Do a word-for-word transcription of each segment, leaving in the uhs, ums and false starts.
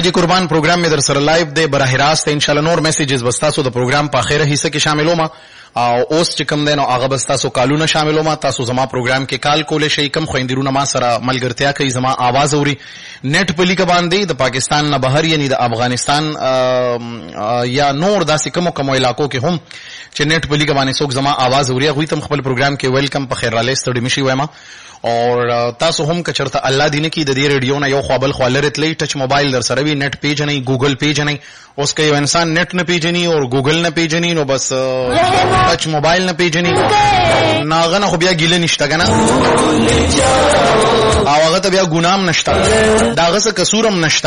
حاجی قربان پروګرام می در سره لایو دی براه راست ان شاء الله نور میسیجز بستاسو د پروګرام په اخیره حصہ کې شاملوم او اوس چې کوم دین او هغه بستاسو کالونه شاملوم تاسو زما پروګرام کې کال کولې شي کم خويندرونه ما سره ملګرتیا کوي زما आवाज اوري نت پلی کا باندې د پاکستان نه بهر یعنی د افغانستان یا نور داسې کوم کوم علاقو کې هم چې نت پلی کا باندې څوک زما आवाज اوري غوي تم خپل پروګرام کې ویلکم په خیر رااله ستړي مشي وایم اور تاسو هم کچرته الله دینه کې د دې ریډیو نه یو خپل خالرت لې ټچ موبایل در سره وی نت پیج نه ګوګل پیج نه اوس کې یو انسان نت نه پیژني او ګوګل نه پیژني نو بس ټچ موبایل نه پیژني ناغه نه خو بیا ګیله نشته کنه او هغه ته بیا ګنام نشته داغه څه قصورم نشته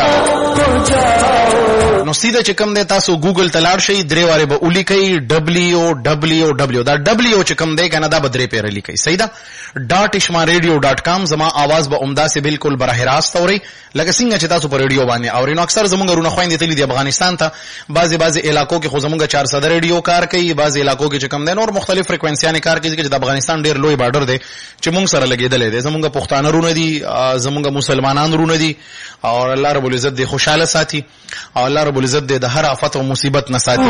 نو سیده چې کوم دی تاسو ګوګل ته لاړ شئ درې واره به اولی کوي دبلیو دبلیو دبلیو دا دبلیو چې کوم دی کنه دا به درې پیره لیکي صحیح ده ډاټ اشما ریډیو ډاټ کام زما आवाज به عمده سي بالکل براه راست اوري لکه څنګه چې تاسو په ریډیو باندې اوري نو اکثر زمونږ رونه خويندې تللی دی افغانستان ته بعضي بعضي علاقو کې خو زمونږ چار سو ریډیو کار کوي بعضي علاقو کې چې کوم دی نور مختلف فریکوئنسيانه کار کوي چې د افغانستان ډیر لوی بارډر دی چې مونږ سره لګیدل دي زمونږ پښتانه رونه دي زمونږ مسلمانان رونه دي او الله رب العزت دې خوشاله ساتي او الله رب العزت دې د هر آفت او مصیبت نه ساتي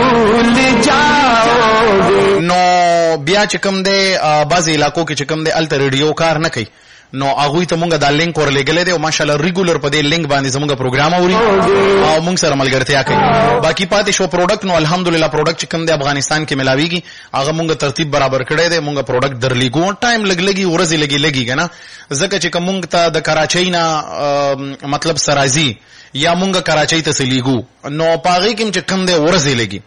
نو بیا چې کوم دی بعضي علاقو کې چې کوم دی الته ریډیو کار نه کوي نو هغه ته مونږه دا لینک ورلګلې دی او ماشاءالله ریګولر په دې لینک باندې زموږه پروګرام اوري او مونږ سره ملګرتیا کوي باقی پاتې شو پروډکټ نو الحمدلله پروډکټ چې کوم دی افغانستان کې ملاويږي هغه مونږه ترتیب برابر کړی دی مونږه پروډکټ درلېګو ټایم لګ لګي ورځي لګي لګي کنه ځکه چې کوم ته د کراچۍ نه مطلب سرازي یا مونږه کراچۍ ته سلیګو نو پاغي کې چې کوم دی ورځي لګي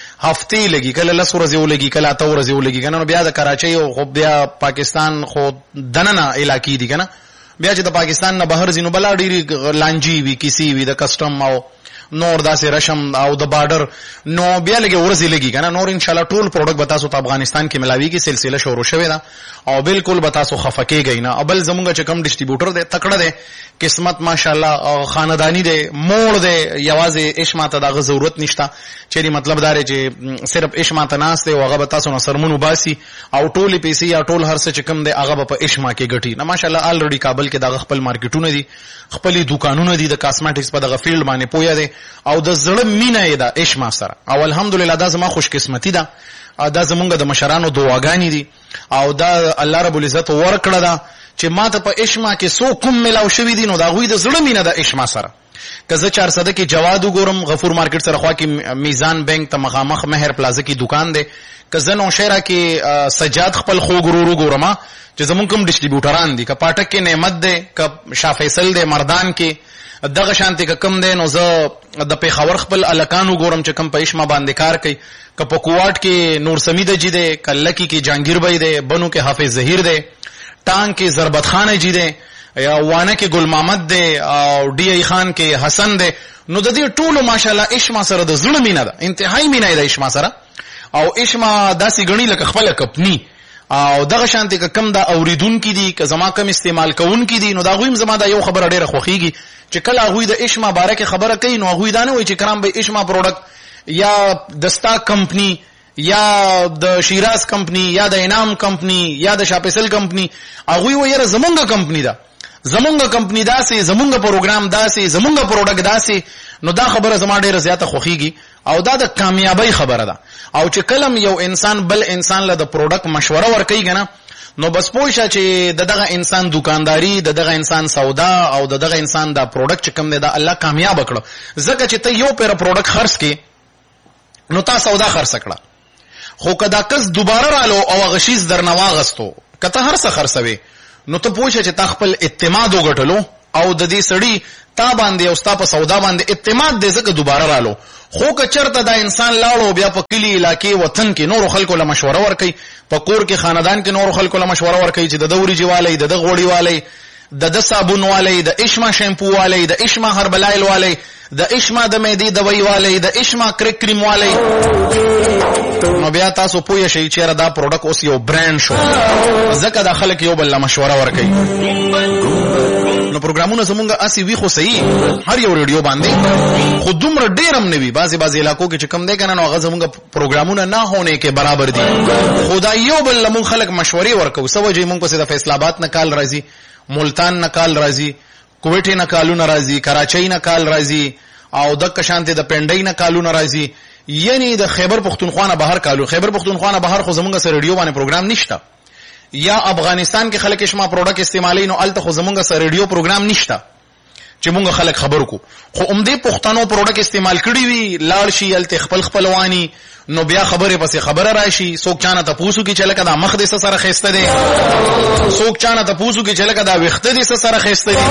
هفته لګي کله لس ورځې ولګي کله اته ورځې ولګي کنه بیا د کراچۍ او خو بیا پاکستان خو دننه علاقې دي کنه بیا چې د پاکستان نه بهر زینو بلا ډیری لانجی وی کسی وی د کسٹم او نور داسې رشم او د بارډر نو بیا لګي ورځي لګي کنه نور ان شاء الله ټول پروډکټ بتا سو ته افغانستان کې ملاويږي سلسله شروع شوه دا او بالکل بتا سو خفکیږي نه ابل زمونږ چې کم ډسټریبیوټر دی تکړه دی قسمت ماشاءالله خاندانی دی موړ دی یوازې اشماته دغه ضرورت نشته چې مطلب دار چې صرف اشماته ناس دی او هغه بتا سو سرمنو باسي او ټولې پیسې یا ټول هر څه چې کم دی هغه په اشما کې ګټي نه ماشاءالله الریډي کابل کې دغه خپل مارکیټونه دي خپل دکانونه دي د کاسمیټکس په دغه فیلډ باندې پویا دي او د زړه مینه ده اشما سره او الحمدلله دا زما خوش قسمتي ده دا زمونږ د مشرانو دعاګانې دي او دا الله رب العزت ورکړه ده چې ماته په اشما کې سو کوم ملاو شوی دي نو دا غوي د زړه مینه ده اشما سره کزه چار صد کې جواد وګورم غفور مارکیټ سره خوا کې میزان بانک ته مخامخ مهر پلازا کې دکان ده کزه نو شهرا کې سجاد خپل خو ګرورو ګورما چې زمونږ کوم ډسټریبیوټران دي ک پاټک کې نعمت ده ک شاه فیصل ده مردان کې دغه شانتي کم ده نو زه د پیښور خپل الکانو ګورم چې کم پېښما باندې کار کوي ک په کوواټ کې نور سمید جی ده کلکی کې جانگیر بای ده بنو کې حافظ ظهیر ده ټانګ کې ضربت خان جی ده یا وانه کې ګل محمد ده او ډی ای خان کې حسن ده نو د دې ټولو ماشاءالله اشما سره د زړه مینه ده انتهایی مینه ده اشما سره او اشما داسې غنی لکه خپل کپنی او دغه شانتي کم دا اوریدون کی دي که زما کم استعمال کوون کی دي نو دا غویم زما دا یو خبره ډیره خوخیږي چې کله غوی د اشما بارکه خبره کوي نو غوی دا نه وای چې کرام به اشما پروډکټ یا دستا کمپنی یا د شیراز کمپنی یا د انعام کمپنی یا د شاپسل کمپنی غوی وایره زمونږه کمپنی ده زمونږه کمپنی داسې زمونږه پروګرام داسې زمونږه پروډکټ داسې نو دا خبره زما ډیره زیاته خوخیږي او دا د کامیابی خبره ده او چې کلم یو انسان بل انسان له د پروډکټ مشوره ورکوي کنه نو بس پوښه چې دغه انسان دکانداری دغه انسان سودا او دغه انسان دا پروډکټ چې کوم دی دا الله کامیاب کړو ځکه چې ته یو پر پروډکټ خرڅ کې نو تا سودا خرڅ کړه خو کدا کس دوباره رالو او غشیز درنواغستو کته هر څه خرڅوي نو ته پوښه چې تا خپل اعتماد وګټلو او د دې سړی تا باندې او ستا په سودا باندې اعتماد دې ځکه دوباره رالو خو که چرته دا انسان لاړو بیا په کلی علاقې وطن کې نور خلکو له مشوره ورکي په کور کې خاندان کې نور خلکو له مشوره ورکي چې د دوري جوالي د غوړی والي د د صابون والي د اشما شیمپو والي د اشما هربلایل والي د اشما د مېدی دوی والي د اشما کرک کریم والي نو بیا تاسو پوه شئ چې دا پروډکټ اوس یو برانډ شو ځکه دا خلک یو بل له مشوره ورکي نو پروګرامونه زمونږه اسی وی خو صحیح هر یو ریډیو باندې خو دومره ډیرم نوي بعضی بعضی علاقو کې چې کم دی کنه نو هغه زمونږه پروګرامونه نه هونه کې برابر دي خدای یو بل لمون خلک مشورې ورکو سوجي مونږ په د فیصل آباد نه کال راځي ملتان نه کال راځي کوټه نه کالونه راځي کراچۍ نه کال راځي او د کشانته د پندای نه کالونه راځي، یعنی د خیبر پختونخوا نه بهر کالو. خیبر پختونخوا نه بهر خو زمونږ سره ریډیو باندې پروګرام نشته، یا افغانستان کې خلک شما پروډکټ استعمالي، نو الته خو زمونږ سره ریډیو پروګرام نشته چې مونږ خلک خبر کو. خو عمده پښتنو پروډکټ استعمال کړی وي، لاړ شي الته خپل خپلوانی، نو بیا خبره پسې خبره راشي. څوک چانه ته پوسو کې چې لکه دا مخ دې سره خسته دي، څوک چانه ته پوسو کې چې لکه دا وخته دې سره خسته دي،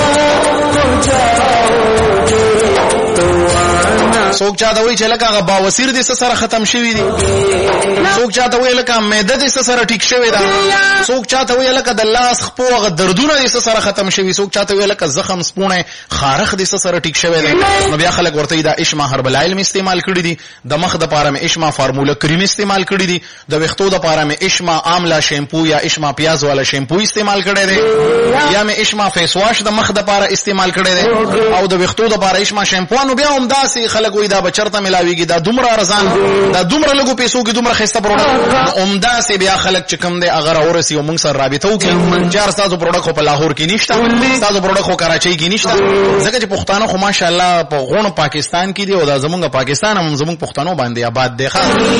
څوک چاته وایي چې لکه هغه باوسیر دې سره ختم شوی دی، څوک چاته وایي لکه معده دې سره ټیک شوی ده، څوک چاته وایي لکه د لاس خپو هغه دردونه دې سره ختم شوی، څوک چاته وایي لکه زخم سپونه خارخ دې سره ټیک شوی دی. نو بیا خلک ورته دا اشما هربل علم استعمال کړی دي، د مخ د پاره مې اشما فارموله کریم استعمال کړی دي، د وختو د پاره مې اشما آملا شیمپو یا اشما پیاز والا شیمپو استعمال کړی دی، یا مې اشما فیس واش د مخ د پاره استعمال کړی دی، او د وختو د پاره اشما شیمپو. نو بیا هم داسې خلک وایي دا بچرته ملاویږي، دا دومره ارزان، دا دومره لګو پیسو کې دومره خسته پروډکټ. هم داسې بیا خلک چې کوم دی هغه راورسي او موږ سره رابطه وکړي چې تاسو پروډکټ په لاهور کې نشته، تاسو پروډکټ په کراچۍ کې نشته، ځکه چې پښتانه خو ماشاءالله په غونو پاکستان کې دی او دا زمونږ پاکستان هم زمونږ پښتنو باندې آباد دی.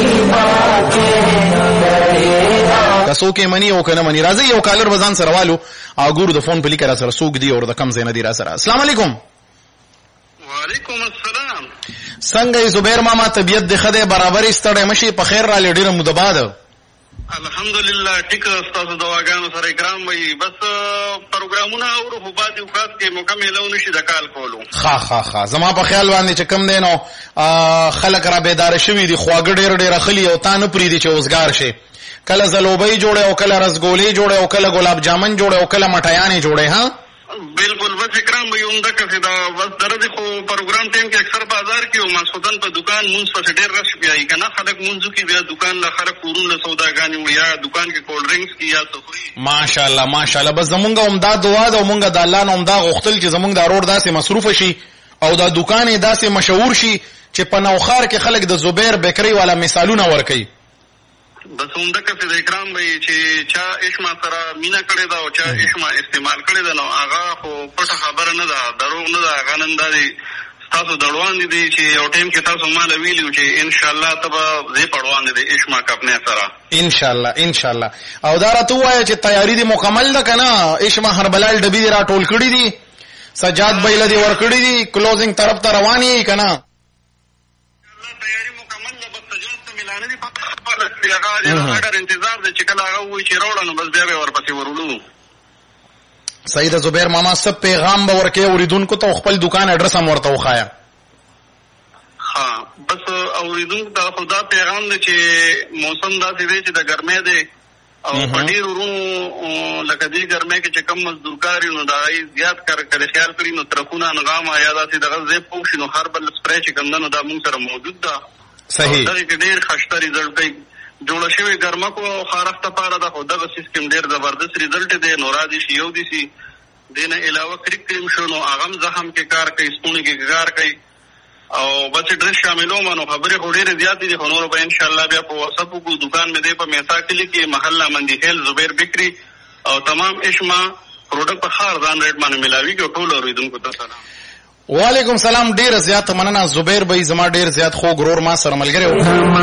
تاسو کې منی او کنه منی راځي یو کالر وزن سره والو او ګورو د فون په لیکه را سره سوق دی او د کم زینه دی را سره. السلام علیکم. وعلیکم السلام. څنګه زبیر ماما طبیعت د خده برابر استړې مشي په خیر را لډیره مدباد؟ الحمدلله ټیک استاد دواګانو سره کرام وي، بس پروګرامونه او رهبات او خاص کې مکملونه نشي د کال کولو. ها ها ها زما په خیال باندې چې کم دینو خلک را بیدار شوي دي، خواګ ډېر ډېر خلی او تانه پری دي چې اوسګار شي، کله زلوبۍ جوړه او کله رسګولې جوړه او کله ګلاب جامن جوړه او کله مټیانې جوړه. ها بالکل بس کرام وي عمده کسه دا بس درته خو پروګرام ټیم کې اکثر بازار کې او مسعودن په دکان مونږ په ډېر رش پیای کنه، خلک مونږ کې بیا دکان له خلک کورونه سوداګانی ویا دکان کې کولډ ډرینکس کی یا سخري. ماشاءالله ماشاءالله. بس زمونږه عمده دعا ده او مونږه د الله نه عمده غختل چې زمونږ د اروړ داسې مصروف شي او دا دکانې داسې مشهور شي چې په نوخار کې خلک د زبیر بیکری والا مثالونه ورکي. بس عمده کسه د اکرام وي چې چا اشما سره مینا کړی دا او چا اشما استعمال کړی دا، نو هغه خو پټه خبره نه ده، دروغ نه ده، هغه نن دا دی تاسو دروان دي چې یو ټیم کې تاسو مال ویلو چې ان شاء الله تبا زی پړوان دي اشما کپنه سره ان شاء الله ان شاء الله. او دا راته وایي چې تیاری دي مکمل ده کنه؟ اشما هربلال ډبی دی را ټول کړی دي، سجاد بیل دی ور کړی دي، کلوزینګ طرف ته رواني کنه؟ تیاری مکمل ده، بس سجاد ته ملانه دي فقط هغه اډر انتظار دی چې کله هغه وایي چې راوړنو بس بیا به ورپسې ورولو. سید زبیر ماما سب پیغام به ورکې اوریدونکو ته خپل دکان اډرس هم ورته وخایا. ها بس اوریدونکو ته خدا پیغام دی چې موسم داسې دی چې د ګرمۍ دی او په ډېرو ورونو لکه دې ګرمۍ کې چې کم مزدورکاري نو د هغې زیات کار کړی خیال کړي نو ترخونه انغامه یا داسې دغه ځای پوه شي نو هر بل سپری چې کوم ده نو دا مونږ سره موجود ده. صحیح. دغه کې ډېر ښایسته ریزلټ دی جوړه شوې ګرمکو او خارښت لپاره ده، خو دغه سیستم ډېر زبردست ریزلټ دی. نو راځي شي یو دي سي دې نه علاوه کریک کریم شو نو هغه هم زخم کې کار کوي، ستوني کې کار کوي او بس ډرس شاملوم نو خبرې خو ډېرې زیاتې دي، خو نور به انشاءالله بیا په واتساپ وکړو. دکان مې دی په میسا کلي کې محله مندیخیل زبیر بکري او تمام اشما پروډکټ په ښه ارزان ریټ باندې ملاویږي او ټولو اورېدونکو ته سلام. وعلیکم سلام. ډیر زیات مننه زبیر بھائی، زما ډیر زیات خو غرور ما سره ملګری و.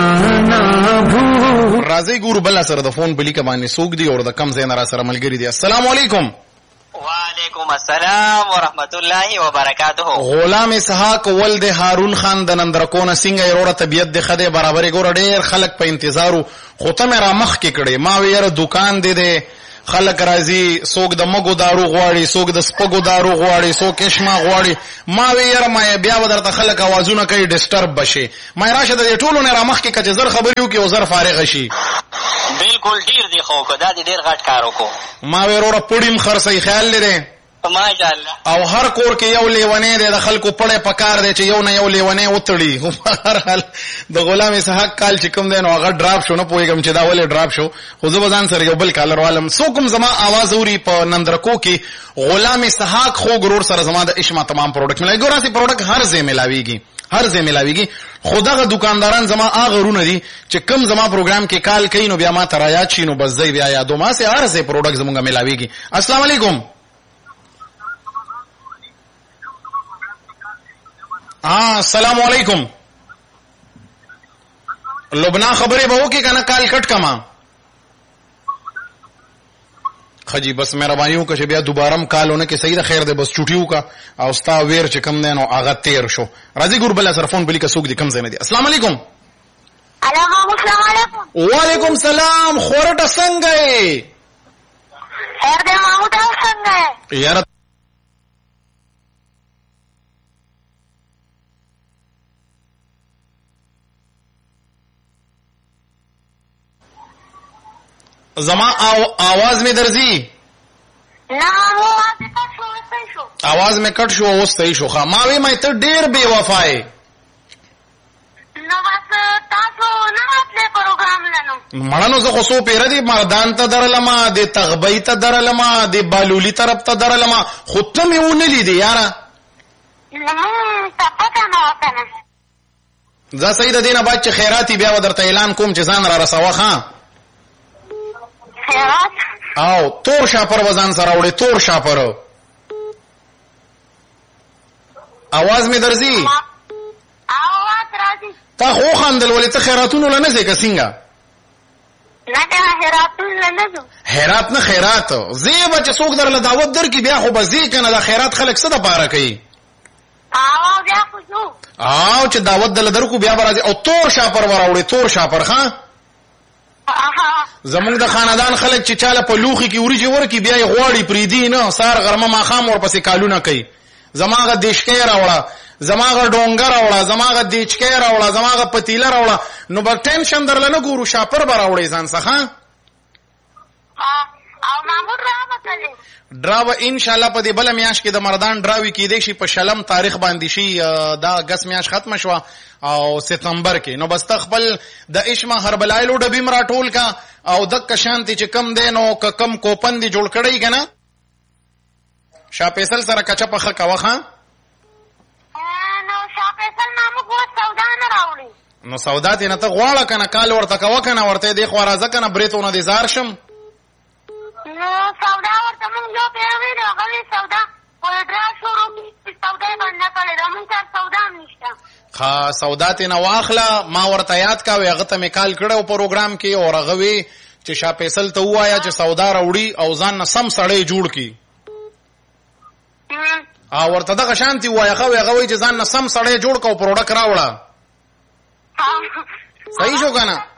راځي ګورو بل سره د فون بلی کې باندې سوق دی او د کم زین را سره ملګری دی. السلام علیکم. وعلیکم السلام ورحمت الله وبرکاته. غلام اسحاق ولد هارون خان د نندرکونه څنګه یې وروړه طبیعت د خده برابرې ګور ډیر خلک په انتظارو خو ته مې را مخ کې کړې. ما ویره دکان دی دی خلک راځي، څوک د مګو دارو غواړي، څوک د سپګو دارو غواړي، څوک اشما غواړي. ما وی یاره ما بیا به درته خلک اوازونه کوي ډسټرب بشي. ما راشه د ټولو نه را مخ کې کچې زر خبرې وکړي او زر فارغ شي. بالکل ډیر دی خو دا ډیر غټ کار وکړو. ما وی وروره پوډیم خرڅي خیال لري ماشاءالله. او هر کور کې یو لیونی دی، د خلکو پړې پکار دی چې یو نه یو لیونی وتړي. په هر حال د غلام اسحاق کال چې کوم دی نو هغه ډراپ شو، نه پوهېږم چې دا ولې ډراپ شو، خو زه به ځان سره یو بل کالر والم. څوک هم زما آواز اوري په نندرکو کې غلام اسحاق خو غرور سره زما د اشما تمام پروډکټ ملایي. ګور اسې پروډکټ هر ځای ملاویږي، هر ځای ملاویږي. خو دغه دکانداران زما هغه غرونه دي چې کم زما پروګرام کې کال کوي نو بیا ما ته رایاد شي نو بس ځای بیا یادو. ما سې هر ځای پروډکټ زمونږ ملاویږي. السلام علیکم. ها السلام علیکم. لبنان خبرې به وکړي کنه کال کټ کما خجی بس مهرباني وکړه چې بیا دوباره م کالونه کې صحیح ده خیر ده بس چوټیو کا او ستا ویر چې کم دی نو هغه تیر شو. راځي ګور بل سره فون بلی کا سوق دي کم ځای نه دي. السلام علیکم. السلام علیکم. وعلیکم سلام. خورټه څنګه یې؟ خیر ده محمود څنګه یې؟ یاره زما आवाज می درځي؟ نه आवाज کټ شو صحیح شو. आवाज می کټ شو اوس صحیح شو. ښه ما وی مې ته ډیر بے وفای. نو بس تاسو نه مطلب پروګرام لنو مړنو زه خو سو پیر دي مردان ته درلما د تغبی ته درلما د بالولی طرف ته درلما خو ته مې ونه لیدې یاره. نو تاسو نه وکنه زه صحیح د دینه بعد چې خیراتی بیا ودرته اعلان کوم چې ځان را رسوا ښا خیرات او تور شاپر وزن سره وړي تور شاپر. आवाज می درځي؟ आवाज راځي. تا خو خندل ولې ته خیراتونو لنه ځې که څنګه؟ نه ته خیراتونو لنه ځو. خیرات نه خیرات زی به چې څوک درله دعوت درکړي بیا خو به ځې که نه دا خیرات خلک څه دپاره کوي؟ او بیا خو ځو او چې دعوت دله درکو بیا به راځي او تور شاپر به راوړې تور شاپر ښه. زمونږ د خاندان خلک چې چاله په لوخي کې وریجې ورکي بیا یې غواړي پریدي نه سار غرمه ماښام ورپسې کالونه کوي. زماغه دیشکۍ راوړه زماغه ډونګه راوړه زماغه دیچکۍ راوړه زماغه پتیله راوړه نو به ټینشن درله نه ګورو شاپر به راوړې ځان څخه. او محمود را وکړې ډرا به انشاءالله په دې بله میاشت کې د مردان ډراوي کېدی شي په شلم تاریخ باندې شي. دا اګست میاشت ختمه شوه او ستمبر کې نو بس ته خپل د اشما هربلایلو ډبې م راټول کا او دک شانتي چې کم دی نو که کم کوپن دی جوړ کړی که نه شاه فیصل سره کچه پخه کوه ښه. نو شاه فیصل محمود اوس سودا نه راوړي نو سودا تې نه ته غواړه که نه کال ورته کوه که نه ورته یې دې خوا راځه که نه برېتونه دې زار شم. نو سودا ورته مونږ یو پیروي نو هغه وی سودا ورډرا شروع کړي سودا یې بنده کړې ده مونږ سره سودا هم نشته. ښه سودا تې نه واخله ما ورته یاد کوې هغه ته مې کال کړی پروګرام کې او هغه وی چې شاه فیصل ته ووایه چې سودا راوړي او ځان نه سم سړی جوړ کړي او ورته دغه شانتي ووایه ښه وی هغه وایي چې ځان نه سم سړی جوړ کړه او پروډکټ راوړه. صحیح شو که نه؟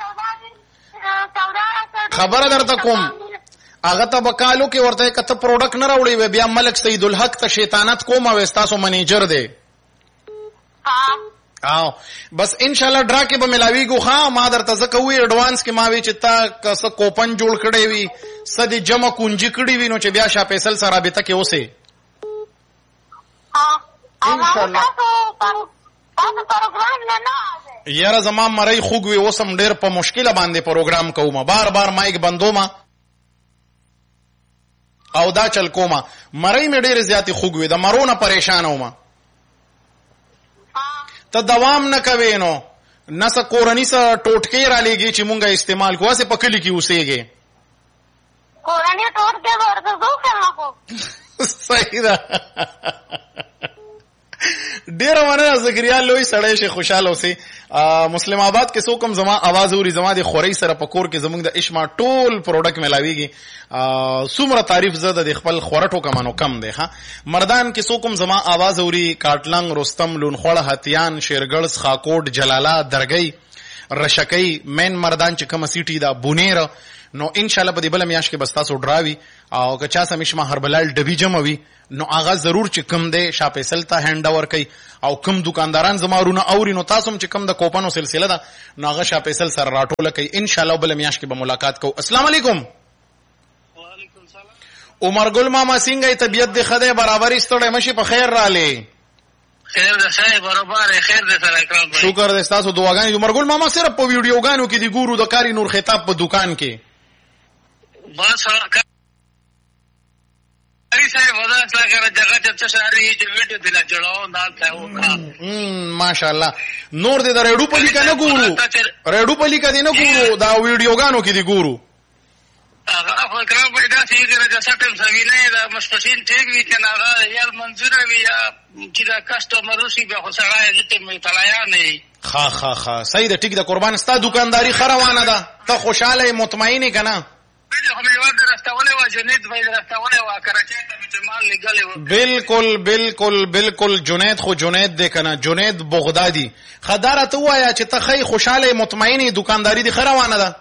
خبره درته کوم هغه ته به کالو کې ورته که ته پروډکټ نه راوړې وی بیا ملک سیدالحق ته شیطانت کومه وی ستاسو منیجر دی. او بس انشاءالله ډرا کې به ملاویږو. ښه ما درته ځکه وی اډوانس کې ما وی چې تا که څه کوپن جوړ کړی وي څه دې جمع کنجي کړي وي نو چې بیا شاه فیصل سره رابطه کې اوسې انشاءالله. یاره زما مرۍ خوږ وي اوس هم ډېر په مشکله باندې پروګرام کومه بار بار مایک بندومه او دا چل کومه مرۍ مې ډېرې زیاتې خوږ وي د مرو نه پریشانه ومه. ته دوام نه کوې نو نه څه کورني څه ټوټکې را لېږي چې مونږ استعمال کوو هسې په کلي کې اوسېږې. کورني ټوټکې به ورته وکړم خو صحیح ده. ډیره مننه زکریا لوی سړی شي خوشاله اوسې. مسلم آباد کې څوک هم زما आवाज اوري زما د خورۍ سره په کور کې زمونږ د اشما ټول پروډکټ ملاویږي. څومره تعریف زه د خپل خورټو کمانو کم دی. ښه مردان کې څوک هم زما आवाज اوري کاټلنګ رستم لونخوړه هتیان شیرګړز خاکوټ جلاله درګۍ رشکۍ مین مردان چې کومه سیټي ده بونیر نو انشاءالله په دې بله میاشت کې بس تاسو ډراوي او که چا سم اشما هربلال ډبي جمع وي نو هغه ضرور چې کم دی شاه فیصل ته هینډ اوور کوي او کم دکانداران زما رونه اوري نو تاسو هم چې کم د کوپنو سلسله ده نو هغه شاه فیصل سره راټوله کوي انشاءالله بله میاشت کې به ملاقات کوو. السلام علیکم. وعلیکم سلام. عمر ګل ماما څنګه طبیعت دې ښه دی برابرې ستړی مشي په خیر رالی؟ خیر ده صاحب برابر خیر ده سره اکرام بھائی شکر دې ستاسو دعاګانې. عمر ګل ماما صرف په ویډیوګانو کې دی ګورو د کاری نور خطاب په دکان کې بس کاری صاحب ودا اصلا کرا جگہ چرچا شاری جو ویڈیو دلا جڑاؤ نال تھا وہ ماشاءالله نور دې د ریډو پلی کا نه ګورو ریډو پلی کا دې نه ګورو دا ویډیوګانو کې دی ګورو هغه فکر به دا چې د سټل سوینه د مشفشین ټیګ وی کنه هغه یا منظور وی یا چې دا کسٹمر شي به سړی دته می تلایا نه خا خا خا صحیح ده ټیک ده قربان ستا دکانداری خروانه ده ته خوشاله مطمئنه کنه بالکل بالکل بالکل جنید خو جنید دی کنه جنید بغدادي خداره ته وایا چې ته خی خوشاله مطمئنه دکانداری دی خروانه ده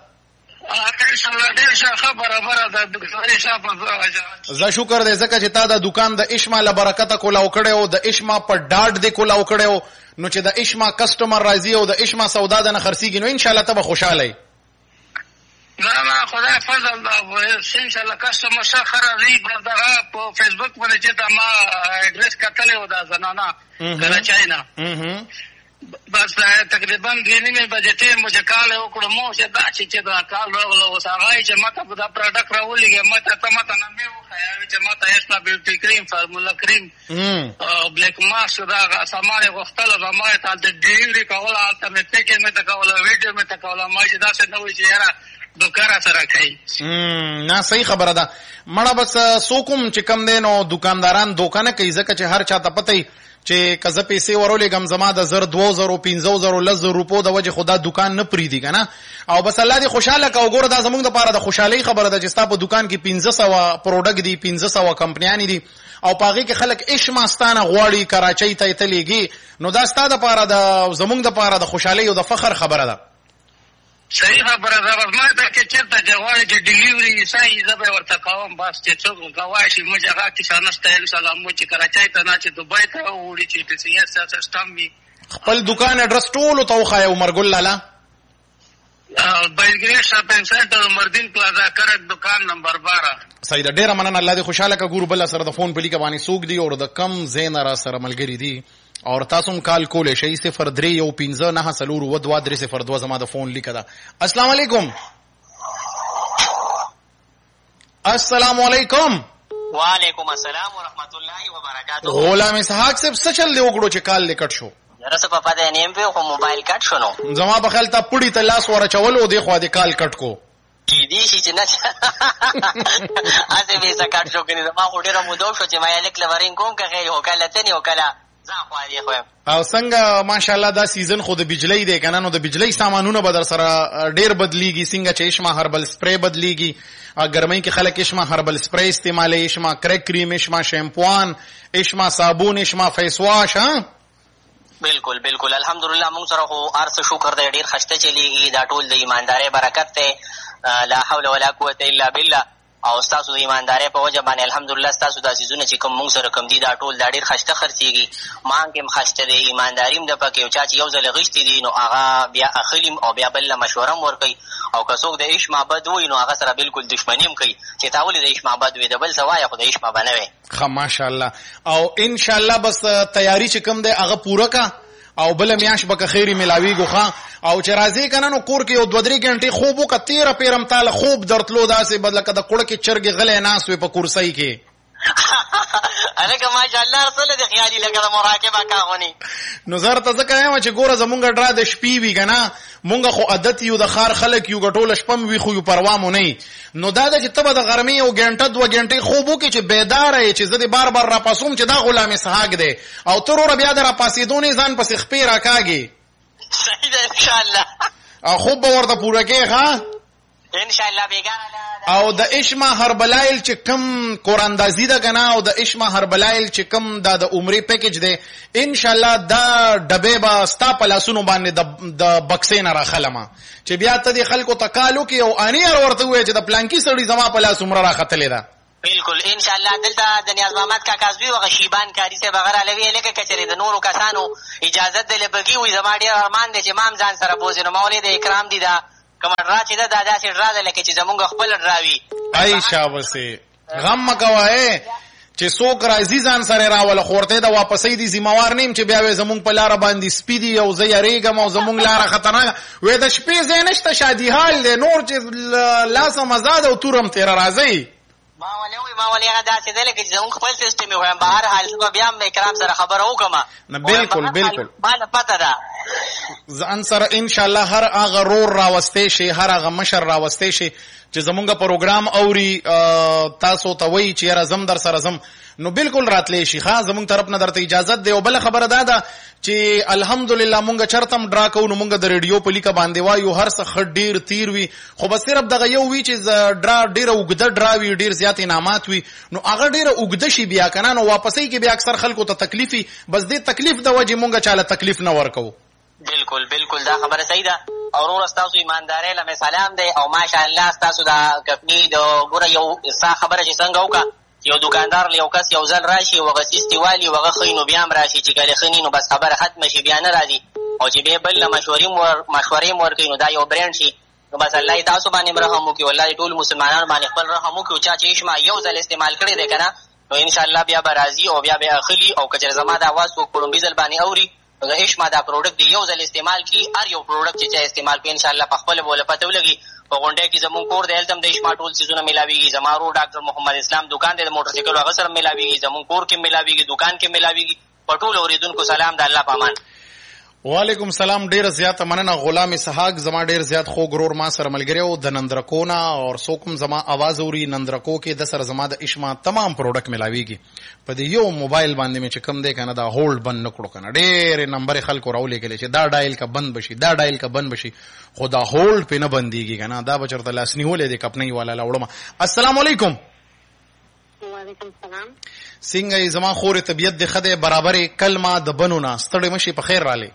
زه شکر دې زکه چې تا د دکان د اشما له برکت کولاو کړو د اشما په ډاډ دې کولاو کړو نو چې د اشما کسٹمر راضي او د اشما سودا د نه خرڅيږي نو ان شاء الله ته به خوشاله نه نه خدای فضل دا ان شاء الله کسٹمر ښه راضي دغه په فیسبوک باندې چې دا ما اډرس کتلې و دا زنانا کراچۍ نه بس تقریبا دوه نیمه بجې ته مو چې کال وکړو مو چې دا چې دا کال راغلو اوس هغه چې ماته دا پروډکټ راولېږي ماته ته ماته نه مې وخایي چې ماته اسنا بیوټي کریم فارمولا کریم او بلیک ماسک دا سامان غوښتل را ما ته د ډیلیوري کول البته مې ته کې مې ته کول ویډیو مې ته کول ما چې دا څه نه وي چې یاره دکان سره کوي نه صحیح خبره ده مړه بس سوکم چې کم دینو دکانداران دوکانه کوي ځکه چې هر چاته پته چې کزه پیسې ورولې غم زما د زر دوه زره پنځه زره لز روپو د وجه خدا دکان نه پریدي کنه او بس الله دې خوشاله کا وګوره دا زمونږ د پاره د خوشحالي خبره ده چې ستا په دکان کې پنځه سوه پروډکټ دي پنځه سوه کمپنیانی دي او پاغي کې خلک اشماستانه غواړي کراچۍ ته تلېږي نو دا ستا د پاره د زمونږ د پاره د خوشحالي او د فخر خبره ده صحیح خبره ده ما ته کې چیرته جواب چې ډیلیوري صحیح زبر ورته کوم بس چې څوک غواړي موږ هغه کې شانسته ان شاء الله موږ چې کراچۍ ته نه چې دوبۍ ته وړي چې د سیاست سیستم وي خپل دکان اډرس ټول تو خای عمر ګل لالا بایګری شاپینګ سنټر مردین پلازا کرک دکان نمبر بارہ صحیح ده ډیر مننه الله دې خوشاله کا ګورو بل سره د فون په لیکه باندې سوق دی او د کم زین را سره ملګری دی اور تاسو هم کال کولې شي صفر درې یو پنځه نه سلور و دوه درې صفر دوه زما د فون لیکه ده السلام علیکم السلام علیکم وعلیکم السلام ورحمت الله وبرکاته غلام اسحاق صاحب څه چل دی وګړو چې کال لیکټ شو درسه په پدې نیم په خو موبایل کټ شونو زما په خیال ته پړی ته لاس ور چول او دی خو د کال کټ کو دې شي چې نه اته به زکات شو کني زما خو ډیره مو دوه شو چې ما یې لیک لورین کوم که یو کله ته یو کله او څنګه ماشاءالله دا سیزن خو د بجلی دی کنه نو د بجلی سامانونه به در سره ډیر بدلیږي څنګه چې اشما هربل سپری بدلیږي ګرمۍ کې خلک اشما هربل سپری استعمالي اشما کریک کریم اشما شیمپوان اشما صابون اشما فیس واش ها بالکل بالکل الحمدلله موږ سره خو ارس شکر دی ډیر خشته چلیږي دا ټول د ایماندارۍ برکت دی لا حول ولا قوه الا بالله او تاسو د ایماندارۍ په وجه باندې الحمدلله تاسو د سيزونه چې کوم موږ سره کوم دي دا ټول دا ډیر خشته خرڅيږي مانګ هم خشته دی ایمانداریم د پکې او چا چې یو ځل غشتي دي نو هغه بیا اخلیم او بیا بل مشوره مور کوي او که څوک د عشق محبت وي نو هغه سره بالکل دښمنیم کوي چې تا ولې د عشق محبت وي د بل سوای خو د عشق محبت نه وي خا ماشاءالله او ان شاء الله بس تیاری چې کوم دی هغه پوره کا او بل میاش بک خیری ملاوی ګوخه او چې راځي کنه نو کور کې یو دوه درې غنټې خوب وک تیر پیرم تعالی خوب درتلو داسې بدل کده کړه کې چرګ غلې ناس وي په کورسۍ کې الکه ماشاءالله رسول دې خیالي لګره مراقبه کاغونی نو زر ته ځکه یم چې ګوره زمونږ ډرا د شپې وی کنه مونږ خو عادت یو د خار خلک یو غټول شپم وی خو یو پروا مو نه نو دا د چې تبه د غرمې او غنټه دوه غنټې خوب وکي چې بیدار یې چې زه بار بار را پاسوم چې دا غلام اسحاق دی او تر ور بیا در پاسېدونې ځان پس خپې راکاږي صحیح ده ان شاء الله او خوب به ورته پوره کې ها ان شاء الله بیګانه او د اشما هربلایل چې کم قراندازی ده کنه او د اشما هربلایل چې کم دا د عمره پیکیج ده ان شاء الله دا ډبه با ستا پلاسونو باندې د د بکسې نه راخلمه چې بیا ته د خلکو تکالو کې او انیر ورته وای چې د پلانکی سړی زما پلاس عمره راختلې ده بالکل ان شاء الله دلته د نیاز محمد کا کاظمی او غشیبان کاری سے بغیر علوی لکه کچری د نورو کسانو اجازه دلې بګي وي زما ډیر ارمان دي چې امام ځان سره بوزنه مولوی د اکرام دي دا کومه را چې دا داسې را ده لکه چې زمونږ خپل راوي ای شابسه غم مکوای چې څوک راځي ځان سره راول خورته دا واپسې دي ذمہوار نیم چې بیا زمونږ په لار باندې سپیدي او زه یریګم او زمونږ لار خطرناک وې د شپې زینشته شادي حال له نور چې لاسه مزاد او تورم تیر راځي ما ولې وایي ما ولې هغه داسې دی لکه چې زمونږ خپل سیسټم یې وایم بهر حال زه به بیا هم اکرام سره خبره وکړم نه بلکل بلکل ماله پته ده ځان سره انشاءالله هر هغه رور راوستی شي هر هغه مشر راوستی شي چې زمونږ پروګرام اوري تاسو ته وایي چې یاره زم در سره زم نو بالکل راتلی شي ښه زمونږ طرف نه درته اجازت دی او بله خبره دا ده چې الحمدلله مونږ چرته هم ډرا کوو نو مونږ د ریډیو په لیکه باندې وایو هر څه ښه ډېر تیر وي خو بس صرف دغه یو وي چې ډرا ډېره اوږده ډرا وي ډېر زیات انعامات وي نو هغه ډېره اوږده شي بیا که نه نو واپسۍ کې بیا اکثر خلکو ته تکلیف وي بس دې تکلیف د وجې مونږ چاله تکلیف نه ورکوو بالکل بالکل دا خبره صحیح ده او ورور ستاسو ایماندارۍ له مې سلام دی او ماشاءالله ستاسو دا کفني د ګوره یو ستا خبره چې څنګه وکړه یو دکاندار له یو کس یو ځل راشي او هغه سیستي والي او هغه ښه نو بیا هم راشي چې کله ښه نو بس خبره ختمه شي بیا نه راځي او چې بیا بل له مشورې مشورې م ورکوي نو دا یو برینډ شي نو بس الله یې تاسو باندې رحم وکړي والله یې ټول مسلمانانو باندې خپل رحم وکړي چا چې اشما یو ځل استعمال کړی دی که نه نو انشاءالله بیا به راځي او بیا به اخلي او که چېرې زما د اواز څوک کړومبي ځل باندې اوري نو د اشما دا پروډکټ دی یو ځل استعمال کړي هر یو پروډکټ چې چا استعمال کړي انشاءالله په خپله به ولې پته ولګي په غونډۍ کې زمونږ کور دی هلته هم د اشما ټول څیزونه میلاویږي زما ورور ډاکټر محمد اسلام دکان دی د موټرسایکل هغه سره میلاویږي زمونږ کور کې میلاویږي دکان کې میلاویږي په ټولو اورېدونکو سلام د الله په امان وعلیکم سلام ډیره زیاته مننه غلام اسحاق زما ډیر زیات خو ګرور ما سره ملګری او د نندرکو نه او څوک زما आवाज اوري نندرکو کې د سره زما د اشما تمام پروډکټ ملاويږي په دې یو موبایل باندې مې چې کم دی کنه دا هولډ بند نکړو کنه ډېر نمبر خلکو راولې کله چې دا ډایل کا بند بشي دا ډایل کا بند بشي خو دا هولډ په نه بنديږي کنه دا بچرته لاس نیولې دي کپنۍ والا لاوړم السلام علیکم وعلیکم السلام څنګه زما خور طبيعت د خده برابرې کلمه د بنونه ستړي مشي په خیر رااله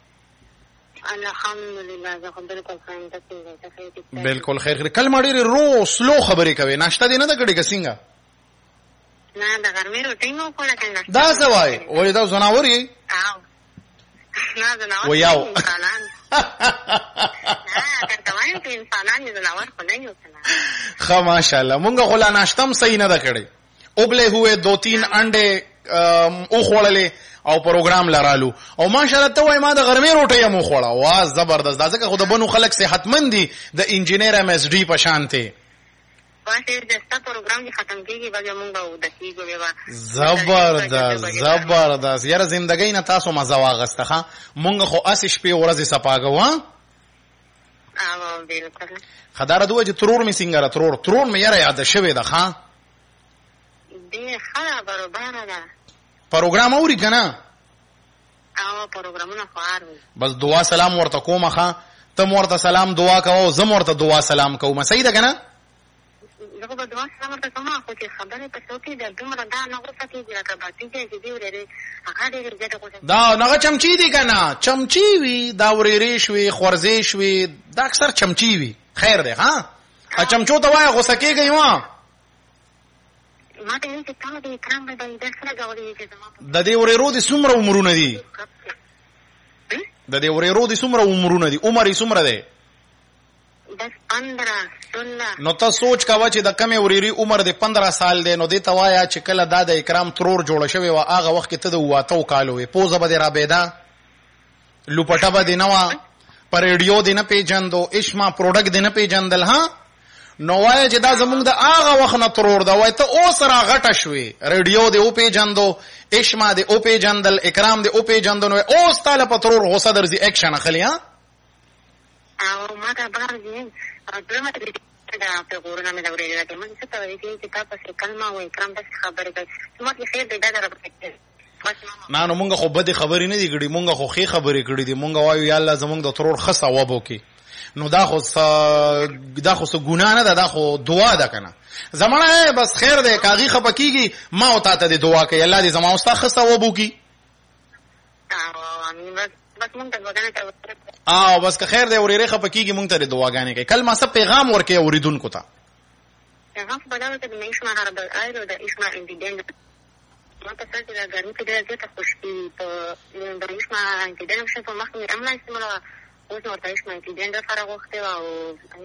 الحمدلله زه خو بالکل خاين ته بالکل خیر خیر کلمه ډېر رو سلو خبرې کوي ناشته دې نه د ګډې څنګه نه د غرمې روټي مو کوله کنه دا څه وای ولې دا زناور یې او نه زناور ویاو انسانان نه درته وایم چې انسانان زناور خو نه یو کنه ښه ماشاءالله مونږ خو لا ناشتم صحیح نه ده کړې ابلے ہوئے دو تین انډے او خوړلې او پروګرام لرالو او ماشاءالله ته وای ما د غرمې روټي مو خوړه وا زبردست دا ځکه خو د بنو خلک صحتمند دي د انجینیر ام اس ډي په شان ته واسه دستا پروګرام چې ختم کیږي بیا موږ او د کیږي وا زبردست زبردست یاره زندګۍ نه تاسو مزه واغسته ښه مونږ خو اس شپې ورځې سپاګو ها او بالکل خدار دوه چې ترور می څنګه ترور ترور می یاره یاد شوی ده ښا دې ښه برابر ده پروګرام اوري کنه او پروګرامونه خوار بس دعا سلام ورته کومه ښا ته ورته سلام دعا کوو زم ورته دعا سلام کوم صحیح ده کنه دغه په دعا سلام ورته کومه خو چې خبره په څوکۍ د دومره دا نه غوسه کېږي لکه باطي چې دی ورېږي هغه ډېر زیاته غوسه دا نغه چمچي دي کنه چمچي وي دا ورېری شوي خورزې شوي دا اکثر چمچي وي خیر دی ها ا چمچو ته وای غوسه کېږي وا ما ته یې ته د اکرام د دې سره غوړې چې زما د دې ورېرو دي څومره عمرونه دي د دې ورېرو دي څومره عمرونه دي عمر یې څومره دی دس پندرہ سولہ نو ته سوچ کاوه چې د کمې ورېری عمر د پندرہ سال دی نو دې ته وایا چې کله دا د اکرام ترور جوړ شوی و هغه وخت کې ته د واتو کالو وې پوزه به را بيدا لوپټه به دی نو پر ریډیو دی نه پیجندو اشما پروډکټ دی نه پیجندل ها نو وای چې دا زمونږ د هغه وخت نه ترور دا وای ته اوس را غټه شوې ریډیو دی او پیجندو اشما دی او پیجندل اکرام دی او پیجندو نو اوس تعالی په ترور غوسه درځي اکشن اخلي ها او ما ته بار دي پرمه دا په ګورنه مې دا ورېږي چې موږ څه ته وایي چې تاسو کلمه او اکرام د خبرې کوي نو مې خیر دی دا راپکې نه نو مونږ خو بده خبرې نه دي کړې مونږ خو خې خبرې کړې دي مونږ وایو یا الله زمونږ د ترور خصه وبو کې نو دا خو دا خو څه ګناه نه ده دا خو دعا ده کنه زمانه بس خیر دی کاغي خپکیږي ما او تاسو ته دعا کوي الله دې زما او تاسو خصه وبو کې امين بس بس مونږ ته وګڼه او بس که خیر دی ورېره خپکیږي مونږ ته دعاګانې کوي کلمه څه پیغام ورکې اوریدونکو ته پیغام په بدل کې د میشما هرب ایرو د اشما انډیډنت ما ته څه د ګرمي کې ډېر زیاته خوشبي په د اشما انډیډنت په مخ کې املا استعمال اوس ورته اشما انډیډنت سره غوښته او